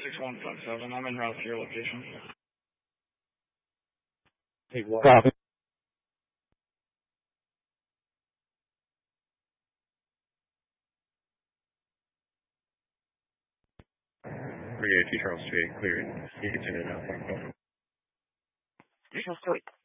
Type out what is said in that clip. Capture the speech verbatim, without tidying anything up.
six one five seven. I'm en route to your location. Hey, what? Copy. three eighty Charles Street, cleared. You can send it out. Charles Street.